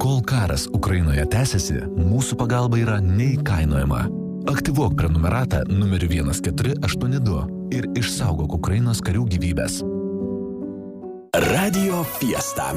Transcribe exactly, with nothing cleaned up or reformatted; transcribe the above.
Kol karas Ukrainoje tęsiasi, mūsų pagalba yra neįkainojama. Aktyvuok prenumeratą numeriu vienas keturi aštuoni du ir išsaugok Ukrainos karių gyvybės. Radio Fiesta.